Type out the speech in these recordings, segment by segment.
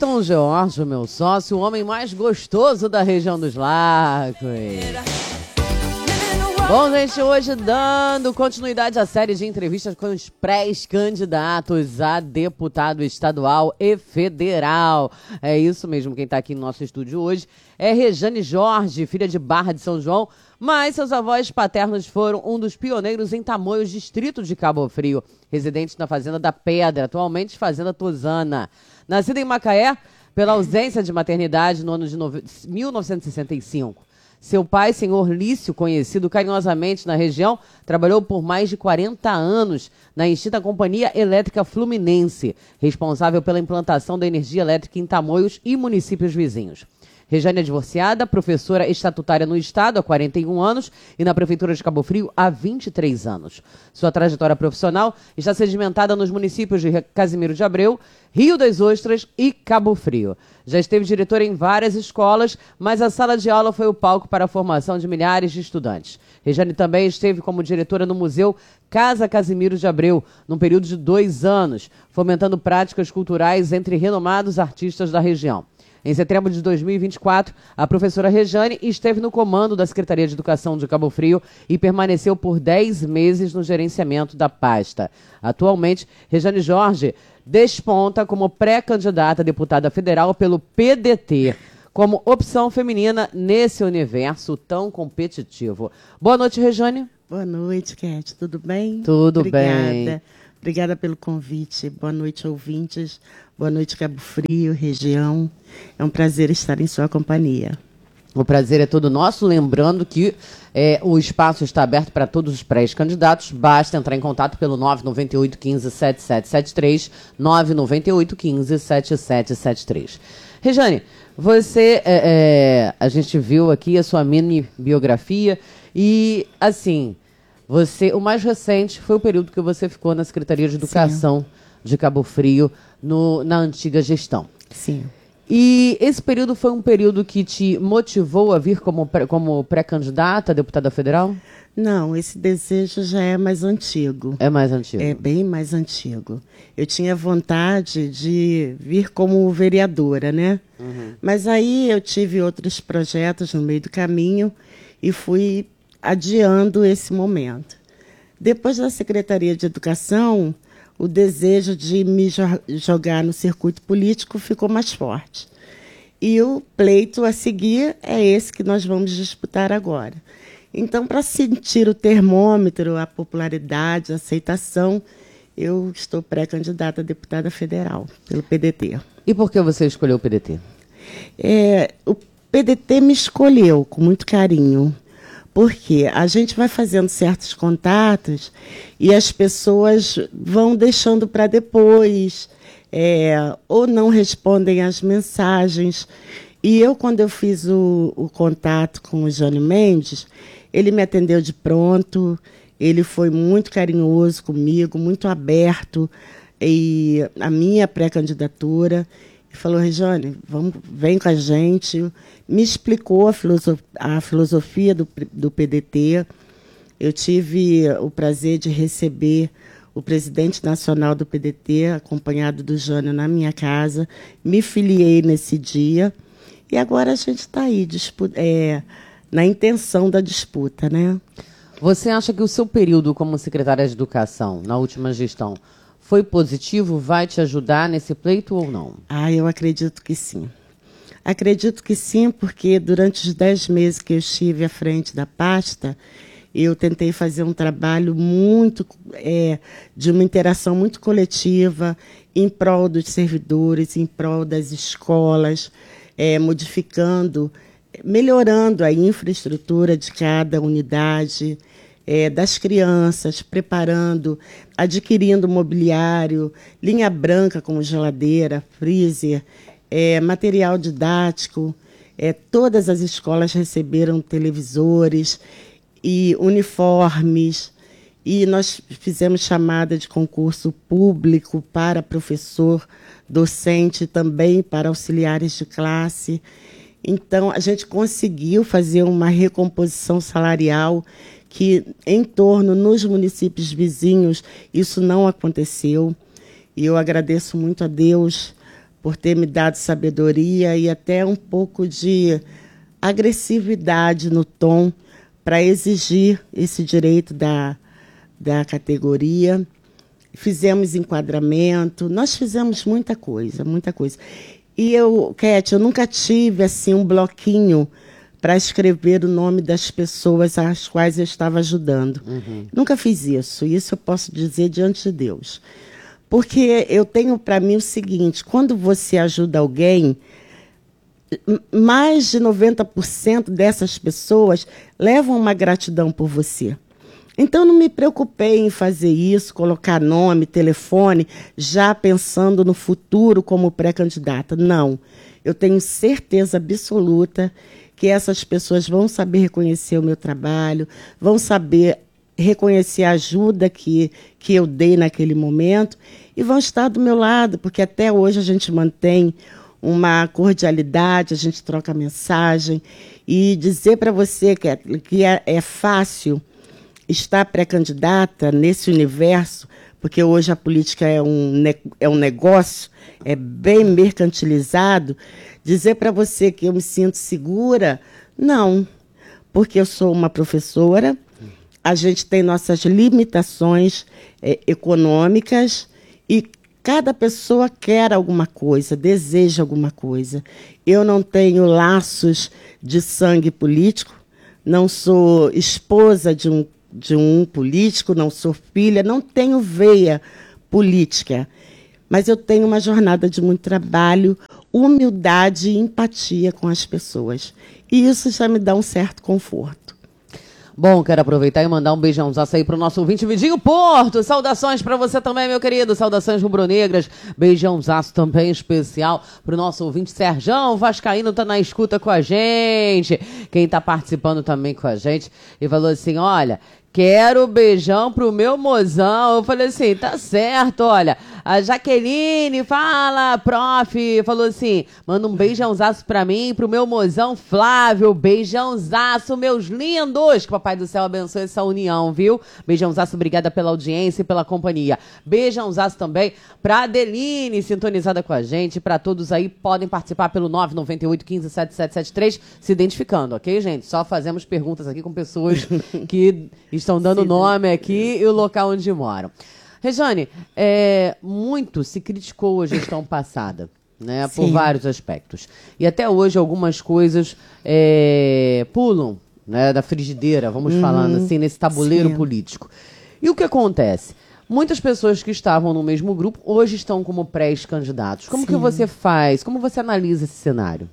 Cleiton George, meu sócio, o homem mais gostoso da região dos Lagos. Bom, gente, hoje dando continuidade à série de entrevistas com os pré-candidatos a deputado estadual e federal. É isso mesmo, quem está aqui no nosso estúdio hoje é Rejane Jorge, filha de Barra de São João, mas seus avós paternos foram um dos pioneiros em Tamoios, distrito de Cabo Frio, residente na Fazenda da Pedra, atualmente Fazenda Tosana. Nascida em Macaé, pela ausência de maternidade no ano de 1965. Seu pai, senhor Lício, conhecido carinhosamente na região, trabalhou por mais de 40 anos na extinta Companhia Elétrica Fluminense, responsável pela implantação da energia elétrica em Tamoios e municípios vizinhos. Rejane é divorciada, professora estatutária no Estado há 41 anos e na Prefeitura de Cabo Frio há 23 anos. Sua trajetória profissional está sedimentada nos municípios de Casimiro de Abreu, Rio das Ostras e Cabo Frio. Já esteve diretora em várias escolas, mas a sala de aula foi o palco para a formação de milhares de estudantes. Rejane também esteve como diretora no Museu Casa Casimiro de Abreu, num período de 2 anos, fomentando práticas culturais entre renomados artistas da região. Em setembro de 2024, a professora Rejane esteve no comando da Secretaria de Educação de Cabo Frio e permaneceu por 10 meses no gerenciamento da pasta. Atualmente, Rejane Jorge desponta como pré-candidata a deputada federal pelo PDT, como opção feminina nesse universo tão competitivo. Boa noite, Rejane. Boa noite, Cat. Tudo bem? Tudo bem. bem. Obrigada pelo convite. Boa noite, ouvintes. Boa noite, Cabo Frio, região. É um prazer estar em sua companhia. O prazer é todo nosso. Lembrando que o espaço está aberto para todos os pré-candidatos. Basta entrar em contato pelo 998 15 7773, 998 15 7773. Rejane, você, a gente viu aqui a sua mini biografia e, assim, o mais recente foi o período que você ficou na Secretaria de Educação de Cabo Frio, na antiga gestão. Sim. E esse período foi um período que te motivou a vir como pré-candidata a deputada federal? Não, esse desejo já é mais antigo. É mais antigo? É bem mais antigo. Eu tinha vontade de vir como vereadora, né? Uhum. Mas aí eu tive outros projetos no meio do caminho e fui adiando esse momento. Depois da Secretaria de Educação, o desejo de me jogar no circuito político ficou mais forte. E o pleito a seguir é esse que nós vamos disputar agora. Então, para sentir o termômetro, a popularidade, a aceitação, eu estou pré-candidata a deputada federal pelo PDT. E por que você escolheu o PDT? O PDT me escolheu com muito carinho. Porque a gente vai fazendo certos contatos e as pessoas vão deixando para depois, ou não respondem às mensagens. E eu, quando eu fiz o contato com o Jânio Mendes, ele me atendeu de pronto, ele foi muito carinhoso comigo, muito aberto, e a minha pré-candidatura. Ele falou: Rejane, vem com a gente. Me explicou a filosofia do PDT. Eu tive o prazer de receber o presidente nacional do PDT, acompanhado do Jânio, na minha casa. Me filiei nesse dia. E agora a gente está aí, na intenção da disputa, né? Você acha que o seu período como secretária de Educação, na última gestão, foi positivo? Vai te ajudar nesse pleito ou não? Eu acredito que sim. Acredito que sim, porque durante os 10 meses que eu estive à frente da pasta, eu tentei fazer um trabalho de uma interação muito coletiva em prol dos servidores, em prol das escolas, modificando, melhorando a infraestrutura de cada unidade, das crianças, preparando, adquirindo mobiliário, linha branca como geladeira, freezer, material didático. Todas as escolas receberam televisores e uniformes, e nós fizemos chamada de concurso público para professor, docente, também para auxiliares de classe. Então, a gente conseguiu fazer uma recomposição salarial que, em torno, nos municípios vizinhos, isso não aconteceu. E eu agradeço muito a Deus por ter me dado sabedoria e até um pouco de agressividade no tom para exigir esse direito da categoria. Fizemos enquadramento, nós fizemos muita coisa, muita coisa. E Keti, eu nunca tive assim um bloquinho para escrever o nome das pessoas às quais eu estava ajudando. Nunca fiz isso, isso eu posso dizer diante de Deus. Porque eu tenho para mim o seguinte, quando você ajuda alguém, mais de 90% dessas pessoas levam uma gratidão por você. Então, não me preocupei em fazer isso, colocar nome, telefone, já pensando no futuro como pré-candidata. Não. Eu tenho certeza absoluta que essas pessoas vão saber reconhecer o meu trabalho, vão saber reconhecer a ajuda que eu dei naquele momento e vão estar do meu lado, porque até hoje a gente mantém uma cordialidade, a gente troca mensagem. E dizer para você que é fácil estar pré-candidata nesse universo, porque hoje a política é um negócio, é bem mercantilizado, dizer para você que eu me sinto segura, não, porque eu sou uma professora, a gente tem nossas limitações econômicas e cada pessoa quer alguma coisa, deseja alguma coisa. Eu não tenho laços de sangue político, não sou esposa de um político, não sou filha, não tenho veia política. Mas eu tenho uma jornada de muito trabalho, humildade e empatia com as pessoas. E isso já me dá um certo conforto. Bom, quero aproveitar e mandar um beijãozaço aí pro nosso ouvinte Vidinho Porto. Saudações para você também, meu querido. Saudações rubro-negras. Beijãozaço também especial pro nosso ouvinte Serjão Vascaíno, tá na escuta com a gente. Quem tá participando também com a gente e falou assim, olha, quero beijão pro meu mozão. Eu falei assim, tá certo, olha. A Jaqueline fala, prof, falou assim, manda um beijãozaço pra mim e pro meu mozão Flávio. Beijãozaço, meus lindos. Que o Papai do Céu abençoe essa união, viu? Beijãozaço, obrigada pela audiência e pela companhia. Beijãozaço também pra Adeline, sintonizada com a gente. Pra todos aí, podem participar pelo 998 15 7773, se identificando, ok, gente? Só fazemos perguntas aqui com pessoas que estão dando nome aqui e o local onde moram. Rejane, muito se criticou a gestão passada, né, por vários aspectos. E até hoje algumas coisas pulam, né, da frigideira, vamos falando assim, nesse tabuleiro político. E o que acontece? Muitas pessoas que estavam no mesmo grupo hoje estão como pré-candidatos. Como que você faz? Como você analisa esse cenário?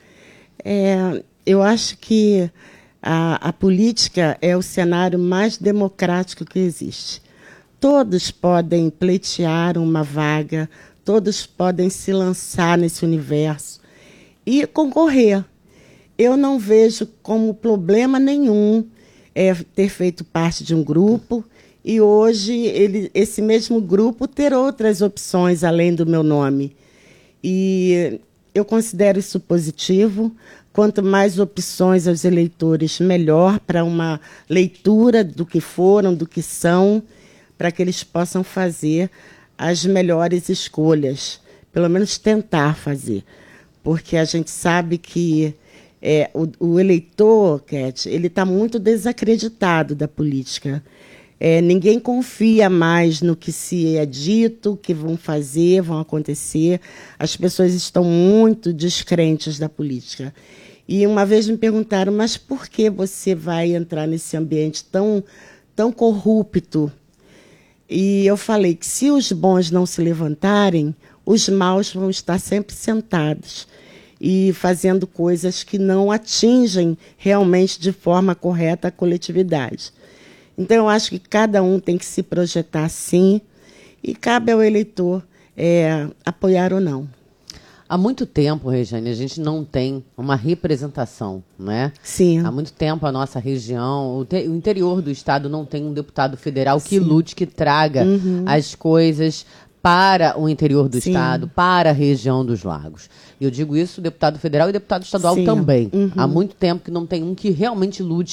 Eu acho que a política é o cenário mais democrático que existe. Todos podem pleitear uma vaga, todos podem se lançar nesse universo e concorrer. Eu não vejo como problema nenhum ter feito parte de um grupo e hoje esse mesmo grupo ter outras opções além do meu nome. E eu considero isso positivo. Quanto mais opções aos eleitores, melhor para uma leitura do que foram, do que são, para que eles possam fazer as melhores escolhas, pelo menos tentar fazer. Porque a gente sabe que o eleitor, Keti, ele está muito desacreditado da política. Ninguém confia mais no que se é dito, que vão fazer, vão acontecer. As pessoas estão muito descrentes da política. E uma vez me perguntaram, mas por que você vai entrar nesse ambiente tão corrupto? E eu falei que se os bons não se levantarem, os maus vão estar sempre sentados e fazendo coisas que não atingem realmente de forma correta a coletividade. Então, eu acho que cada um tem que se projetar sim e cabe ao eleitor apoiar ou não. Há muito tempo, Rejane, a gente não tem uma representação, né? Sim. Há muito tempo a nossa região, o interior do estado não tem um deputado federal que lute, que traga as coisas para o interior do estado, para a região dos lagos. E eu digo isso, deputado federal e deputado estadual também. Há muito tempo que não tem um que realmente lute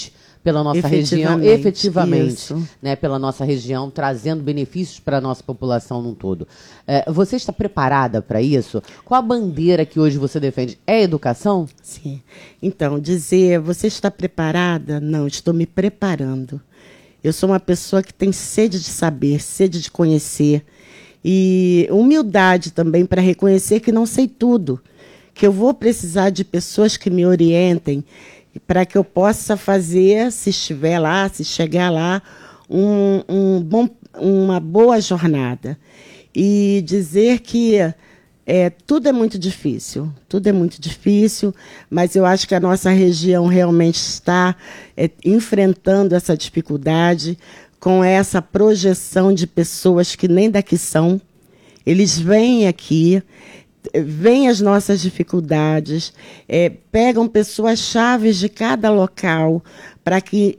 pela nossa região, Efetivamente, efetivamente, isso. né, pela nossa região, trazendo benefícios para a nossa população num todo. Você está preparada para isso? Qual a bandeira que hoje você defende? É a educação? Sim. Então, dizer, você está preparada? Não, estou me preparando. Eu sou uma pessoa que tem sede de saber, sede de conhecer e humildade também para reconhecer que não sei tudo, que eu vou precisar de pessoas que me orientem para que eu possa fazer, se estiver lá, se chegar lá, uma boa jornada. E dizer que tudo é muito difícil, mas eu acho que a nossa região realmente está enfrentando essa dificuldade com essa projeção de pessoas que nem daqui são. Eles vêm aqui, veem as nossas dificuldades, pegam pessoas chaves de cada local para que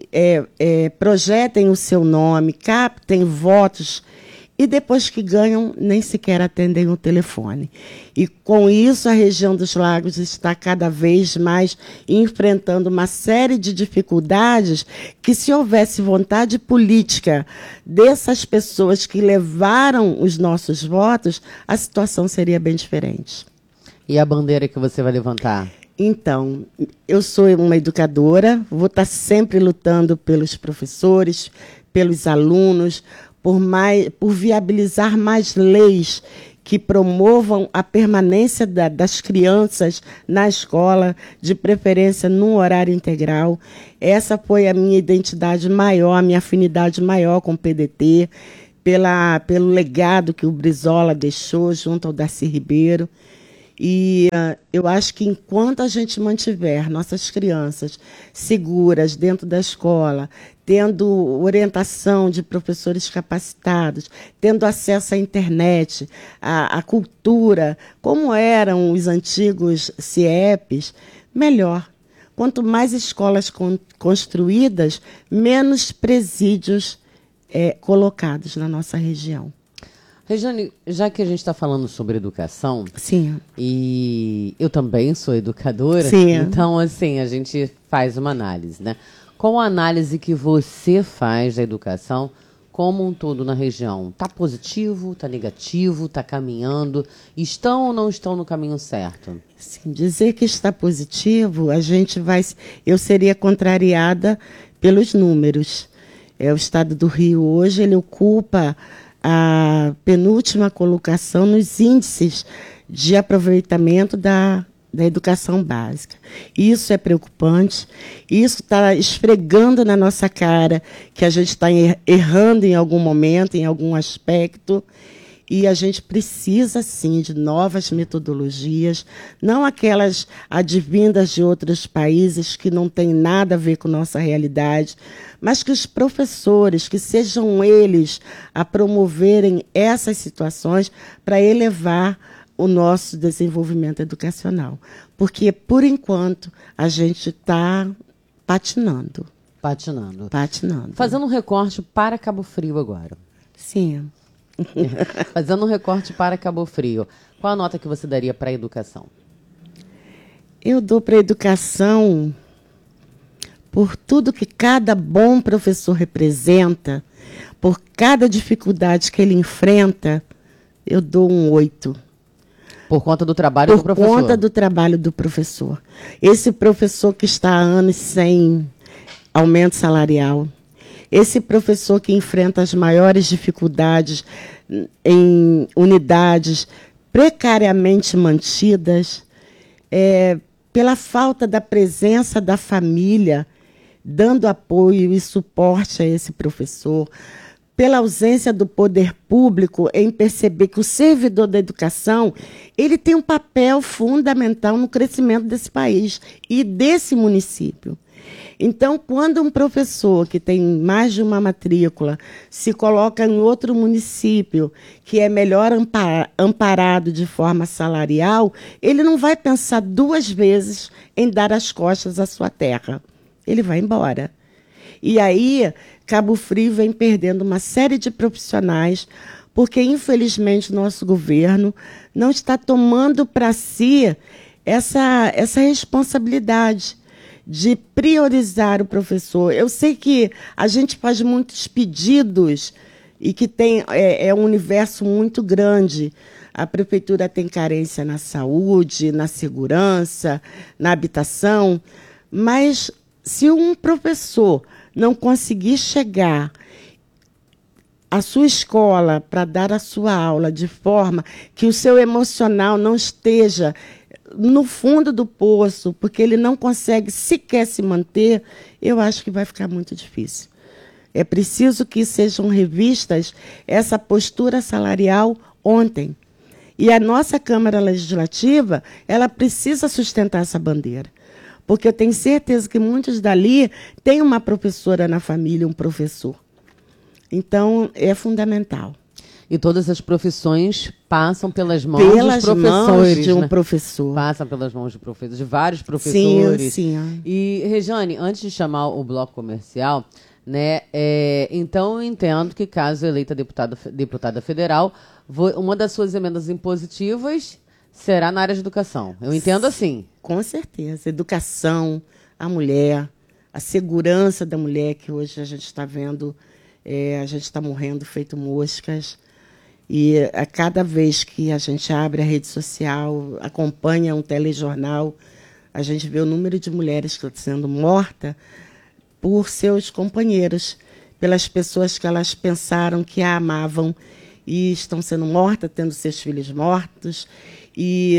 projetem o seu nome, captem votos, e depois que ganham, nem sequer atendem o telefone. E com isso, a região dos Lagos está cada vez mais enfrentando uma série de dificuldades que, se houvesse vontade política dessas pessoas que levaram os nossos votos, a situação seria bem diferente. E a bandeira que você vai levantar? Então, eu sou uma educadora, vou estar sempre lutando pelos professores, pelos alunos, por viabilizar mais leis que promovam a permanência das crianças na escola, de preferência num horário integral. Essa foi a minha identidade maior, a minha afinidade maior com o PDT, pelo legado que o Brizola deixou junto ao Darcy Ribeiro. E eu acho que enquanto a gente mantiver nossas crianças seguras dentro da escola, tendo orientação de professores capacitados, tendo acesso à internet, à cultura, como eram os antigos CIEPs, melhor. Quanto mais escolas construídas, menos presídios colocados na nossa região. Regiane, já que a gente está falando sobre educação, sim, e eu também sou educadora, sim, então, assim, a gente faz uma análise, né? Qual a análise que você faz da educação como um todo na região? Está positivo, está negativo, está caminhando? Estão ou não estão no caminho certo? Sim, dizer que está positivo, eu seria contrariada pelos números. O estado do Rio hoje, ele ocupa a penúltima colocação nos índices de aproveitamento da educação básica. Isso é preocupante, isso está esfregando na nossa cara que a gente está errando em algum momento, em algum aspecto, e a gente precisa, sim, de novas metodologias, não aquelas advindas de outros países que não têm nada a ver com nossa realidade, mas que os professores, que sejam eles a promoverem essas situações para elevar o nosso desenvolvimento educacional. Porque, por enquanto, a gente está patinando. Patinando. Patinando. Fazendo um recorte para Cabo Frio agora. Sim. Fazendo um recorte para Cabo Frio. Qual a nota que você daria para a educação? Eu dou para a educação, por tudo que cada bom professor representa, por cada dificuldade que ele enfrenta, eu dou um 8. Por conta do trabalho do professor? Por conta do trabalho do professor. Esse professor que está há anos sem aumento salarial, esse professor que enfrenta as maiores dificuldades em unidades precariamente mantidas, pela falta da presença da família, dando apoio e suporte a esse professor, pela ausência do poder público em perceber que o servidor da educação ele tem um papel fundamental no crescimento desse país e desse município. Então, quando um professor que tem mais de uma matrícula se coloca em outro município que é melhor amparado de forma salarial, ele não vai pensar duas vezes em dar as costas à sua terra. Ele vai embora. E aí, Cabo Frio vem perdendo uma série de profissionais, porque, infelizmente, o nosso governo não está tomando para si essa responsabilidade de priorizar o professor. Eu sei que a gente faz muitos pedidos e que é um universo muito grande. A prefeitura tem carência na saúde, na segurança, na habitação, mas se um professor não conseguir chegar à sua escola para dar a sua aula de forma que o seu emocional não esteja no fundo do poço, porque ele não consegue sequer se manter, eu acho que vai ficar muito difícil. É preciso que sejam revistas essa postura salarial ontem. E a nossa Câmara Legislativa, ela precisa sustentar essa bandeira. Porque eu tenho certeza que muitos dali têm uma professora na família, um professor. Então, é fundamental. E todas as profissões passam pelas mãos dos professores, mãos de um né? professor. Passam pelas mãos de professores, de vários professores. Sim. E, Rejane, antes de chamar o bloco comercial, né, então eu entendo que, caso eleita deputada federal, uma das suas emendas impositivas será na área de educação. Eu entendo assim. Com certeza. Educação, a mulher, a segurança da mulher, que hoje a gente está vendo, a gente está morrendo feito moscas. E a cada vez que a gente abre a rede social, acompanha um telejornal, a gente vê o número de mulheres que estão sendo mortas por seus companheiros, pelas pessoas que elas pensaram que a amavam e estão sendo mortas, tendo seus filhos mortos, e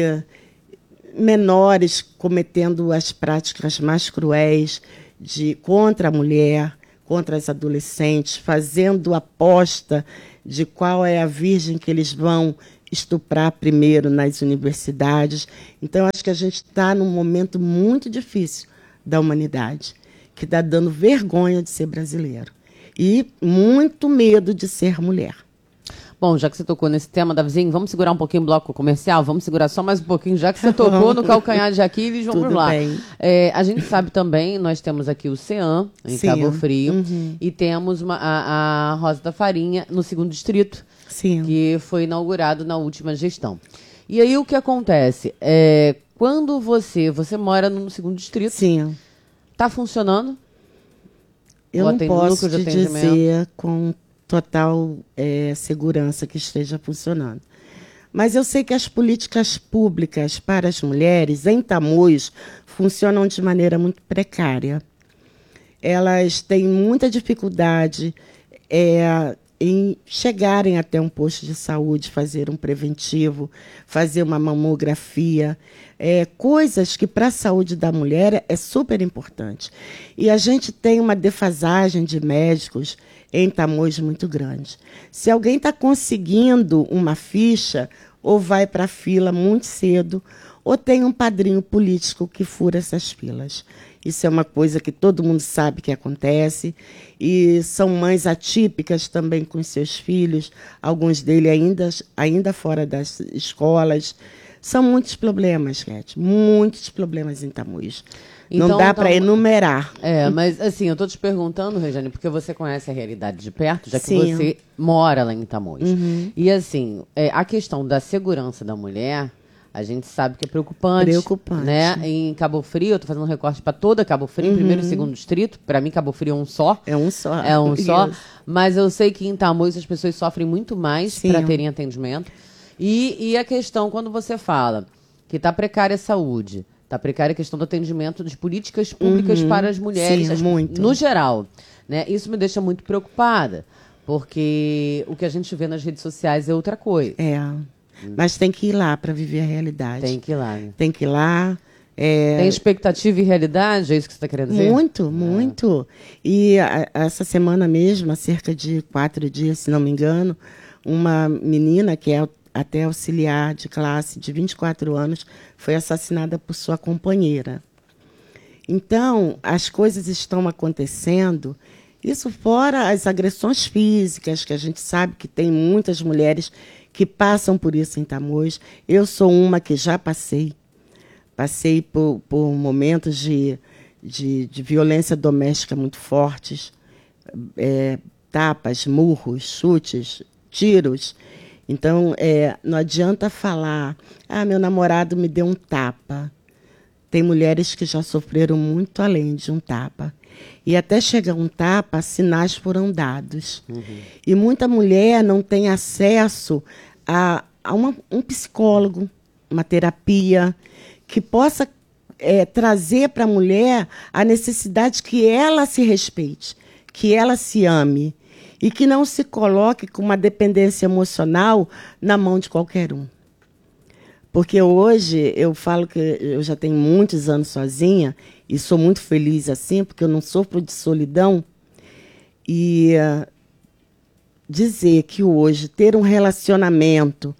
menores cometendo as práticas mais cruéis contra a mulher, contra as adolescentes, fazendo aposta de qual é a virgem que eles vão estuprar primeiro nas universidades. Então, acho que a gente está num momento muito difícil da humanidade, que está dando vergonha de ser brasileiro e muito medo de ser mulher. Bom, já que você tocou nesse tema, Davizinho, vamos segurar um pouquinho o bloco comercial? Vamos segurar só mais um pouquinho, já que você tocou no calcanhar de Aquiles, vamos Tudo lá. Bem. A gente sabe também, nós temos aqui o CEAM, em Sim. Cabo Frio, Uhum. e temos a Rosa da Farinha, no 2º Distrito, Sim. que foi inaugurado na última gestão. E aí o que acontece? Quando você mora no 2º Distrito, Sim. está funcionando? Eu Ou não tem posso núcleo de te atendimento? dizer com total segurança que esteja funcionando. Mas eu sei que as políticas públicas para as mulheres em Tamoios funcionam de maneira muito precária. Elas têm muita dificuldade em chegarem até um posto de saúde, fazer um preventivo, fazer uma mamografia, coisas que para a saúde da mulher é super importante. E a gente tem uma defasagem de médicos em Tamoios muito grande. Se alguém está conseguindo uma ficha, ou vai para a fila muito cedo, ou tem um padrinho político que fura essas filas. Isso é uma coisa que todo mundo sabe que acontece. E são mães atípicas também com seus filhos, alguns deles ainda fora das escolas. São muitos problemas, Cat, muitos problemas em Tamoios. Então, não dá para enumerar. Mas assim, eu estou te perguntando, Rejane, porque você conhece a realidade de perto, já que Sim. você mora lá em Tamoios. Uhum. E assim, a questão da segurança da mulher, a gente sabe que é preocupante. Preocupante. Né? Em Cabo Frio, eu estou fazendo um recorte para toda Cabo Frio, primeiro e 2º distrito. Para mim, Cabo Frio é um só. É um só. É um só. Isso. Mas eu sei que em Tamoios as pessoas sofrem muito mais Sim. para terem atendimento. E a questão, quando você fala que está precária a saúde, está precária a questão do atendimento de políticas públicas para as mulheres, Sim, muito. no geral, né? Isso me deixa muito preocupada, porque o que a gente vê nas redes sociais é outra coisa. Mas tem que ir lá para viver a realidade. Tem que ir lá, né? Tem que ir lá. Tem expectativa e realidade? É isso que você está querendo dizer? Muito. E essa semana mesmo, há cerca de 4 dias, se não me engano, uma menina que é até auxiliar de classe de 24 anos foi assassinada por sua companheira. Então, as coisas estão acontecendo, isso fora as agressões físicas, que a gente sabe que tem muitas mulheres que passam por isso em Tamoios. Eu sou uma que já passei por momentos de violência doméstica muito fortes, tapas, murros, chutes, tiros. Então, não adianta falar, meu namorado me deu um tapa. tem mulheres que já sofreram muito além de um tapa. E até chegar um tapa, sinais foram dados. E muita mulher não tem acesso a um psicólogo, uma terapia, que possa trazer para a mulher a necessidade que ela se respeite, que ela se ame e que não se coloque com uma dependência emocional na mão de qualquer um. Porque hoje eu falo que eu já tenho muitos anos sozinha e sou muito feliz assim, porque eu não sofro de solidão. E dizer que hoje ter um relacionamento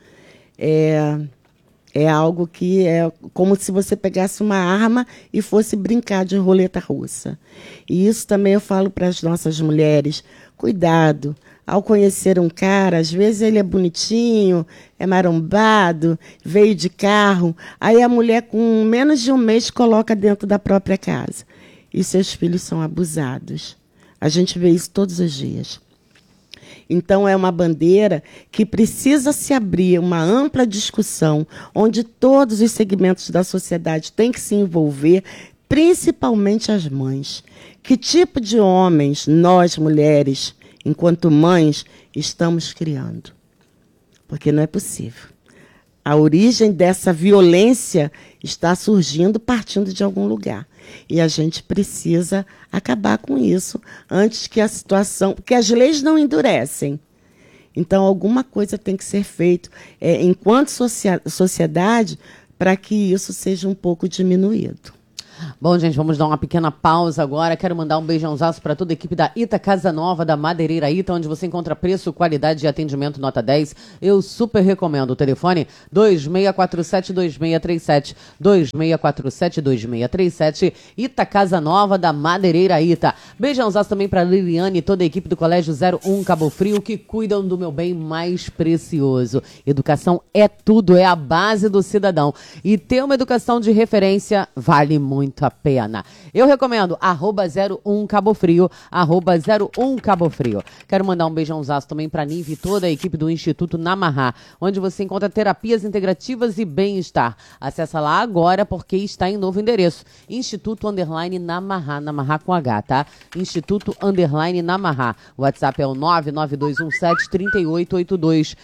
é algo que é como se você pegasse uma arma e fosse brincar de roleta russa. E isso também eu falo para as nossas mulheres. Cuidado, ao conhecer um cara, às vezes ele é bonitinho, é marombado, veio de carro, aí a mulher com menos de um mês coloca dentro da própria casa. E seus filhos são abusados. A gente vê isso todos os dias. Então, é uma bandeira que precisa se abrir uma ampla discussão, onde todos os segmentos da sociedade têm que se envolver, principalmente as mães. Que tipo de homens nós, mulheres, enquanto mães, estamos criando? Porque não é possível. A origem dessa violência está surgindo, partindo de algum lugar. E a gente precisa acabar com isso antes que a situação... Porque as leis não endurecem. Então, alguma coisa tem que ser feito enquanto sociedade para que isso seja um pouco diminuído. Bom, gente, vamos dar uma pequena pausa agora. Quero mandar um beijãozaço para toda a equipe da Ita Casa Nova, da Madeireira Ita, onde você encontra preço, qualidade e atendimento nota 10. Eu super recomendo. O telefone 2647-2637. 2647-2637. Ita Casa Nova, da Madeireira Ita. Beijãozaço também para Liliane e toda a equipe do Colégio 01 Cabo Frio, que cuidam do meu bem mais precioso. Educação é tudo, é a base do cidadão. E ter uma educação de referência vale muito a pena. Eu recomendo @01 Cabo Frio, @01 Cabo Frio. Quero mandar um beijãozaço também para a Nive e toda a equipe do Instituto Namarrá, onde você encontra terapias integrativas e bem-estar. Acessa lá agora porque está em novo endereço. Instituto _Namarrá, Namarrá com H, tá? Instituto _Namarrá. O WhatsApp é o 99217-3882.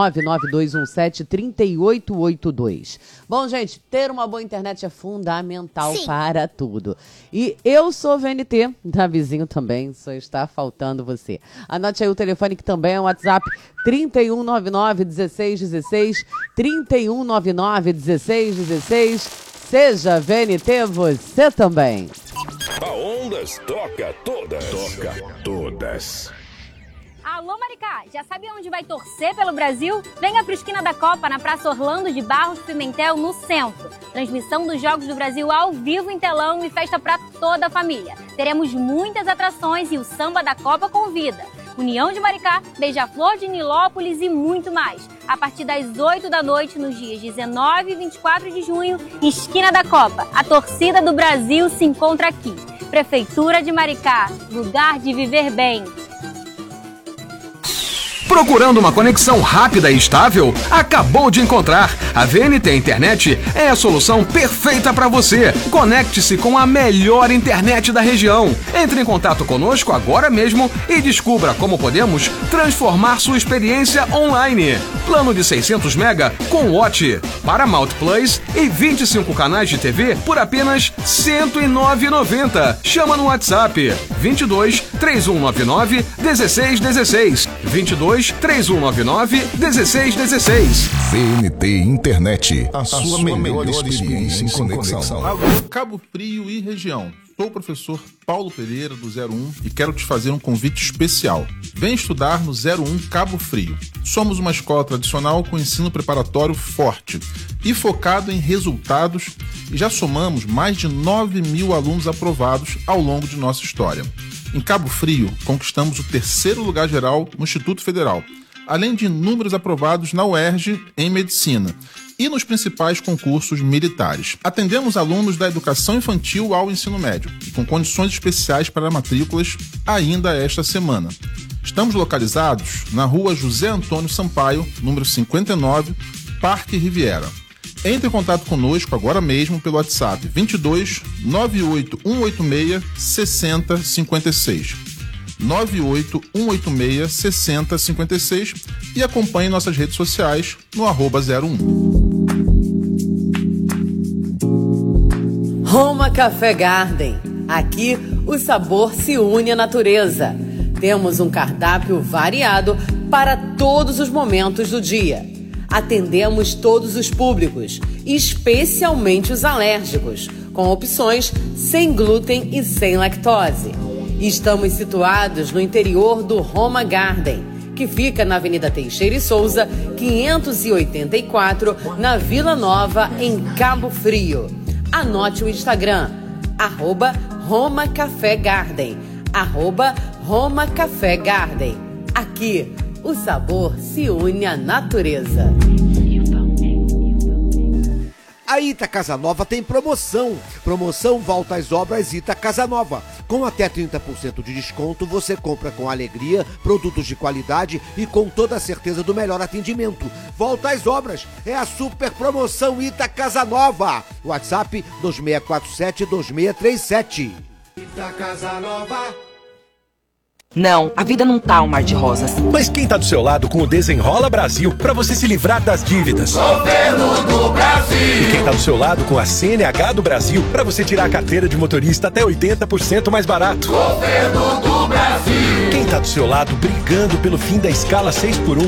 99217-3882. Bom, gente, ter uma boa internet é fundamental. Sim. Para tudo. E eu sou VNT, da Vizinho também, só está faltando você. Anote aí o telefone que também é o WhatsApp 3199-1616, 3199-1616. Seja VNT você também. A Ondas toca todas. Toca todas. Alô, Maricá, já sabe onde vai torcer pelo Brasil? Venha para o Esquina da Copa, na Praça Orlando de Barros Pimentel, no centro. Transmissão dos Jogos do Brasil ao vivo em telão e festa para toda a família. Teremos muitas atrações e o Samba da Copa convida. União de Maricá, Beija-Flor de Nilópolis e muito mais. A partir das 8 da noite, nos dias 19 e 24 de junho, Esquina da Copa. A torcida do Brasil se encontra aqui. Prefeitura de Maricá, lugar de viver bem. Procurando uma conexão rápida e estável? Acabou de encontrar! A VNT Internet é a solução perfeita para você. Conecte-se com a melhor internet da região. Entre em contato conosco agora mesmo e descubra como podemos transformar sua experiência online. Plano de 600 MB com Watch, Paramount Plus e 25 canais de TV por apenas R$ 109,90. Chama no WhatsApp 22 3199 1616. 22 3199 1616. VNT Internet, a sua melhor experiência em conexão. Alô, Cabo Frio e região. Sou o professor Paulo Pereira, do 01, e quero te fazer um convite especial. Vem estudar no 01 Cabo Frio. Somos uma escola tradicional com ensino preparatório forte e focado em resultados, e já somamos mais de 9.000 alunos aprovados ao longo de nossa história. Em Cabo Frio, conquistamos o 3º lugar geral no Instituto Federal, além de inúmeros aprovados na UERJ em Medicina e nos principais concursos militares. Atendemos alunos da educação infantil ao ensino médio e com condições especiais para matrículas ainda esta semana. Estamos localizados na rua José Antônio Sampaio, número 59, Parque Riviera. Entre em contato conosco agora mesmo pelo WhatsApp 22 98 186 6056. 98 186 6056 e acompanhe nossas redes sociais no @01. Roma Café Garden. Aqui o sabor se une à natureza. Temos um cardápio variado para todos os momentos do dia. Atendemos todos os públicos, especialmente os alérgicos, com opções sem glúten e sem lactose. Estamos situados no interior do Roma Garden, que fica na Avenida Teixeira e Souza, 584, na Vila Nova, em Cabo Frio. Anote o Instagram, @Roma Café Garden, @Roma Café Garden. Aqui, o sabor se une à natureza. A Ita Casa Nova tem promoção. Promoção Volta às Obras Ita Casa Nova. Com até 30% de desconto, você compra com alegria, produtos de qualidade e com toda a certeza do melhor atendimento. Volta às Obras é a super promoção Ita Casa Nova. WhatsApp 2647-2637. Ita Casa Nova. Não, a vida não tá um mar de rosas. Mas quem tá do seu lado com o Desenrola Brasil pra você se livrar das dívidas? Governo do Brasil! E quem tá do seu lado com a CNH do Brasil pra você tirar a carteira de motorista até 80% mais barato? Governo do Brasil! Quem tá do seu lado brigando pelo fim da escala 6x1